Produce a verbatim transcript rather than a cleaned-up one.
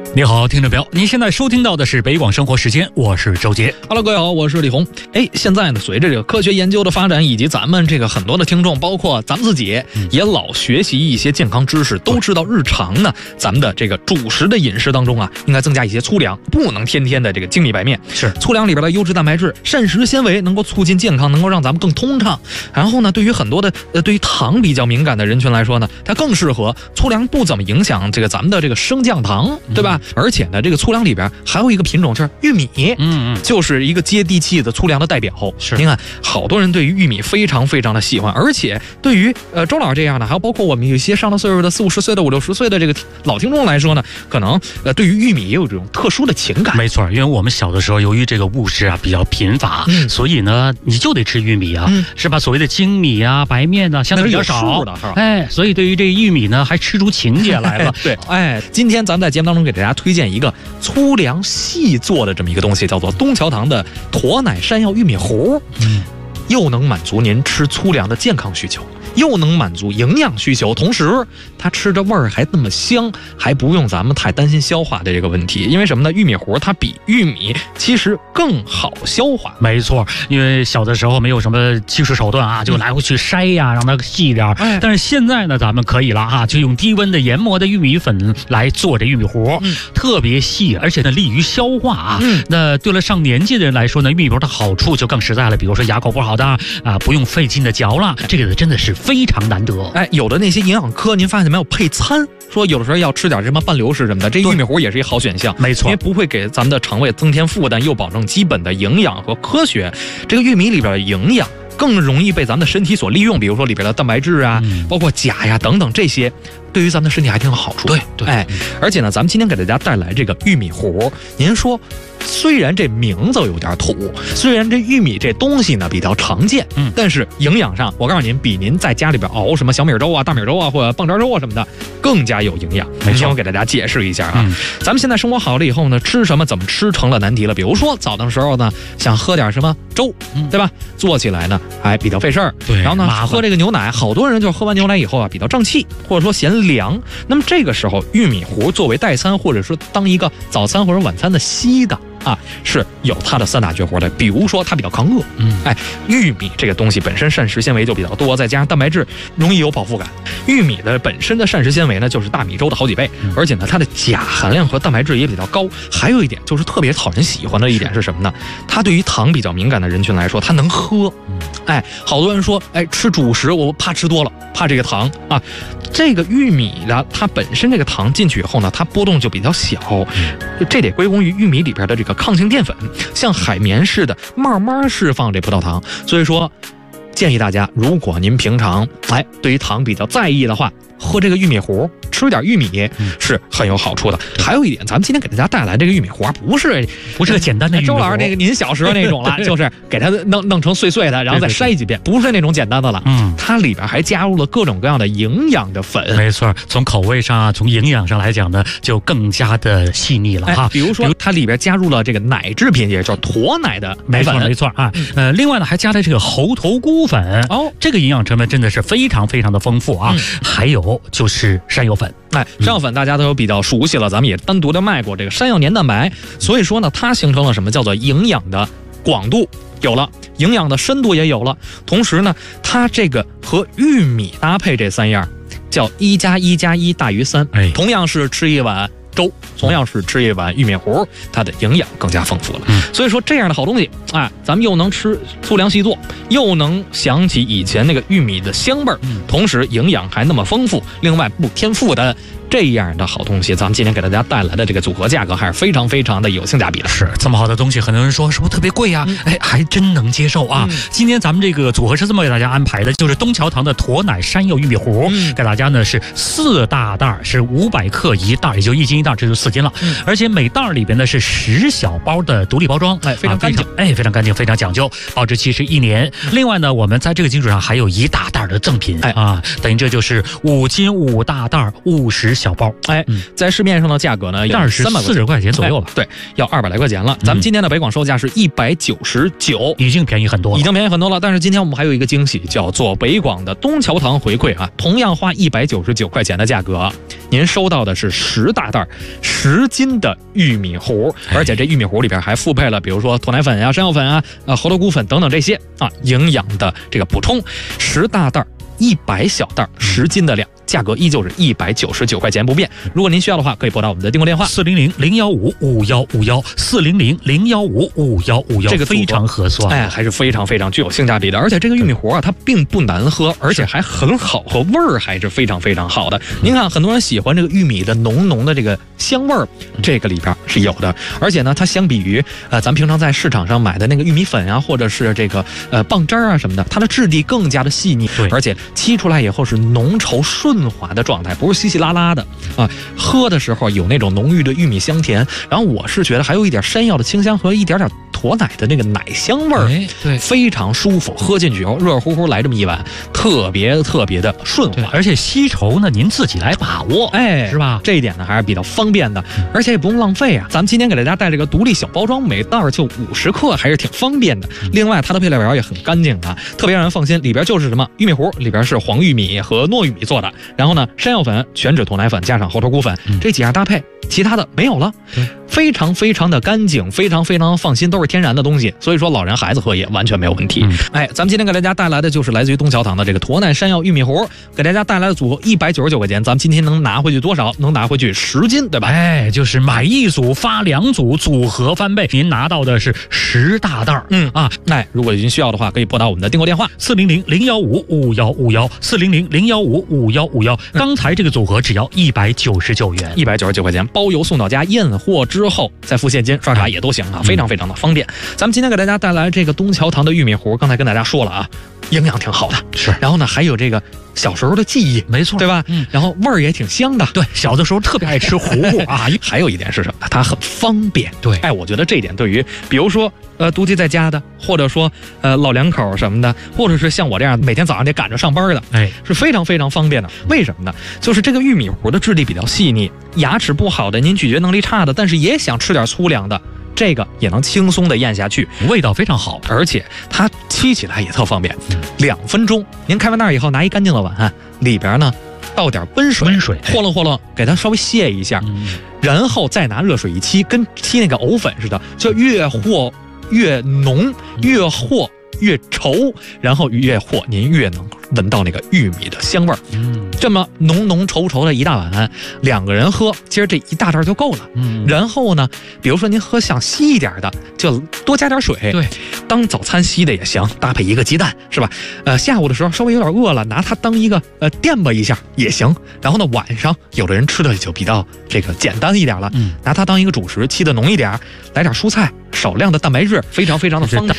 你好，听众朋友，您现在收听到的是北广生活时间，我是周杰。 Hello， 各位好，我是李红。哎，现在呢，随着这个科学研究的发展，以及咱们这个很多的听众，包括咱们自己，嗯、也老学习一些健康知识，都知道日常呢，咱们的这个主食的饮食当中啊，应该增加一些粗粮，不能天天的这个精米白面。 是粗粮里边的优质蛋白质、膳食纤维能够促进健康，能够让咱们更通畅。然后呢，对于很多的呃对于糖比较敏感的人群来说呢，它更适合。粗粮不怎么影响这个咱们的这个升降糖，对吧？嗯、而且呢，这个粗粮里边还有一个品种就是玉米，嗯嗯，就是一个接地气的粗粮的代表。 是， 你看，好多人对于玉米非常非常的喜欢，而且对于呃周老这样的，还有包括我们有些上了岁数的四五十岁的、五六十岁的这个老听众来说呢，可能呃对于玉米也有这种特殊的情感。 没错，因为我们小的时候由于这个物质啊比较贫乏，嗯、所以呢你就得吃玉米啊，嗯、是吧？所谓的精米啊、白面呢、啊，相对比较少的，是吧？ 哎，所以对于这个玉米呢，还吃出情节来了。 对，哎，今天咱们在节目当中给大家推荐一个粗粮细做的这么一个东西，叫做东桥堂的驼奶山药玉米糊，嗯，又能满足您吃粗粮的健康需求，又能满足营养需求，同时它吃着味儿还那么香，还不用咱们太担心消化的这个问题。因为什么呢？玉米糊它比玉米其实更好消化。 没错，因为小的时候没有什么技术手段啊，就来回去筛呀，让它细一点。哎、但是现在呢，咱们可以了啊，就用低温的研磨的玉米粉来做这玉米糊，嗯、特别细，而且呢利于消化啊。嗯、那对了上年纪的人来说呢，玉米糊的好处就更实在了，比如说牙口不好的啊，不用费劲的嚼了，这个真的是非常难得。 哎，有的那些营养科，您发现没有，配餐说有的时候要吃点什么半流食什么的，这玉米糊也是一好选项。 没错， 因为不会给咱们的肠胃增添负担，又保证基本的营养和科学。这个玉米里边的营养更容易被咱们的身体所利用，比如说里边的蛋白质啊，嗯、包括钾呀等等，这些对于咱们的身体还挺有好处。 对对， 哎，而且呢，咱们今天给大家带来这个玉米糊，您说。虽然这名字有点土，虽然这玉米这东西呢比较常见，嗯，但是营养上，我告诉您，比您在家里边熬什么小米粥啊、大米粥啊或者棒渣粥啊什么的更加有营养。没错，我给大家解释一下啊。嗯、咱们现在生活好了以后呢，吃什么怎么吃成了难题了。比如说早的时候呢，想喝点什么粥，嗯、对吧？做起来呢还比较费事儿。 对， 然后呢，喝这个牛奶，好多人就喝完牛奶以后啊比较胀气，或者说嫌凉。那么这个时候，玉米糊作为代餐，或者说当一个早餐或者晚餐的稀的。啊，是有它的三大绝活的，比如说它比较抗饿，嗯，哎，玉米这个东西本身膳食纤维就比较多，再加上蛋白质容易有饱腹感。玉米的本身的膳食纤维呢，就是大米粥的好几倍，嗯、而且呢，它的钾含量和蛋白质也比较高。还有一点就是特别讨人喜欢的一点是什么呢？它对于糖比较敏感的人群来说，它能喝。嗯、哎，好多人说，哎，吃主食我怕吃多了，怕这个糖啊。这个玉米的它本身这个糖进去以后呢，它波动就比较小，嗯、这得归功于玉米里边的这个抗性淀粉，像海绵似的慢慢释放这葡萄糖。所以说，建议大家，如果您平常哎对于糖比较在意的话，喝这个玉米糊，吃点玉米是很有好处的。嗯、还有一点，咱们今天给大家带来这个玉米糊，不是不是个简单的玉米糊。 周老师那个您小时候那种了，就是给它弄弄成碎碎的，然后再筛几遍，对对对，不是那种简单的了。嗯，它里边还加入了各种各样的营养的粉。 没错，从口味上啊，从营养上来讲呢，就更加的细腻了哈。 哎、比如说，它里边加入了这个奶制品，也叫驼奶的奶粉。 没错没错啊。嗯、呃，另外呢，还加了这个猴头菇粉。哦，这个营养成分真的是非常非常的丰富啊。嗯、还有。就是山药粉， 哎，山药粉大家都比较熟悉了，咱们也单独的卖过这个山药黏蛋白，所以说呢，它形成了什么叫做营养的广度有了，营养的深度也有了，同时呢，它这个和玉米搭配这三样，叫一加一加一大于三，哎，同样是吃一碗粥，同样是吃一碗玉米糊，它的营养更加丰富了。嗯、所以说这样的好东西，哎，咱们又能吃粗粮细做，又能想起以前那个玉米的香味儿，嗯、同时营养还那么丰富，另外不添负担。这样的好东西，咱们今天给大家带来的这个组合价格还是非常非常的有性价比的。 是这么好的东西，很多人说是不是特别贵啊？嗯、哎，还真能接受啊！嗯、今天咱们这个组合是这么给大家安排的，就是东桥堂的驼奶山药玉米糊，嗯、给大家呢是四大袋，是五百克一袋，也就一斤一袋，这就四斤了。嗯、而且每袋里边呢是十小包的独立包装， 哎，非常干净，啊、 哎，非常干净，非常讲究，保质期是一年。嗯、另外呢，我们在这个基础上还有一大袋的赠品，哎啊，等于这就是五斤五大袋五十。 小包， 哎，嗯、在市面上的价格呢， 二十四十块钱左右吧、 哎，对，要二百来块钱了。咱们今天的北广售价是一百九十九， 已经便宜很多了， 已经便宜很多了。但是今天我们还有一个惊喜，叫做北广的东桥堂回馈啊，同样花一百九十九块钱的价格，您收到的是十大袋十斤的玉米糊，而且这玉米糊里边还附配了，比如说脱奶粉啊、山药粉啊、呃猴头菇粉等等这些啊营养的这个补充，十大袋一百小袋十斤的量。价格依旧是一百九十九块钱不变。如果您需要的话，可以拨打我们的订购电话四零零零幺五五幺五幺四零零零幺五五幺五幺，这个非常合算， 哎，还是非常非常具有性价比的。而且这个玉米糊啊，它并不难喝，而且还很好喝，味儿还是非常非常好的。您看，很多人喜欢这个玉米的浓浓的这个香味儿，这个里边是有的。而且呢，它相比于呃咱们平常在市场上买的那个玉米粉啊，或者是这个呃棒汁儿啊什么的，它的质地更加的细腻，而且沏出来以后是浓稠顺滑的状态，不是稀稀拉拉的啊。喝的时候有那种浓郁的玉米香甜，然后我是觉得还有一点山药的清香和一点点驼奶的那个奶香味儿， 哎，对， 非常舒服。喝进去后热热乎乎来这么一碗，特别特别的顺滑， 而且吸稠呢您自己来把握， 哎， 是吧？ 这一点呢还是比较方便的，而且也不用浪费啊。咱们今天给大家带这个独立小包装，每袋就五十克，还是挺方便的。另外它的配料表也很干净啊，特别让人放心。里边就是什么玉米糊，里边是黄玉米和糯玉米做的，然后呢山药粉、全脂脱奶粉加上猴头菇粉、嗯、这几样搭配，其他的没有了，非常非常的干净，非常非常放心，都是天然的东西，所以说老人孩子喝也完全没有问题。嗯、哎，咱们今天给大家带来的就是来自于东桥堂的这个驼奶山药玉米糊，给大家带来的组合一百九十九块钱，咱们今天能拿回去多少？能拿回去十斤，对吧？ 哎，就是买一组发两组，组合翻倍，您拿到的是十大袋。 嗯啊，哎，如果您需要的话，可以拨打我们的订购电话四零零零幺五五幺五幺四零零零幺五五幺五幺。刚才这个组合只要一百九十九元， 一百九十九块钱，包邮送到家，验货之后再付现金，刷卡也都行啊，非常非常的方便。咱们今天给大家带来这个东桥堂的玉米糊，刚才跟大家说了啊，营养挺好的， 是。 然后呢，还有这个小时候的记忆， 没错， 对吧？ 嗯。 然后味儿也挺香的， 对，小的时候特别爱吃糊糊啊。 还有一点是什么？它很方便。 对， 哎，我觉得这一点对于，比如说呃独居在家的，或者说呃老两口什么的，或者是像我这样每天早上得赶着上班的， 哎， 是非常非常方便的。为什么呢？就是这个玉米糊的质地比较细腻，牙齿不好的，您咀嚼能力差的，但是也想吃点粗粮的，这个也能轻松的咽下去， 味道非常好， 而且它沏起来也特方便，两分钟，您开完袋以后拿一干净的碗，里边呢倒点温水， 温水和弄和弄，给它稍微泄一下，嗯、然后再拿热水一沏，跟沏那个藕粉似的，就越和越浓，越和越稠，然后越和您越能闻到那个玉米的香味儿。嗯，这么浓浓稠稠的一大碗，两个人喝，其实这一大袋就够了。嗯，然后呢，比如说您喝想稀一点的，就多加点水。 对， 当早餐稀的也行，搭配一个鸡蛋，是吧？呃，下午的时候稍微有点饿了，拿它当一个呃垫吧一下也行。然后呢，晚上有的人吃的就比较这个简单一点了，嗯，拿它当一个主食，沏的浓一点，来点蔬菜，少量的蛋白质，非常非常的方便。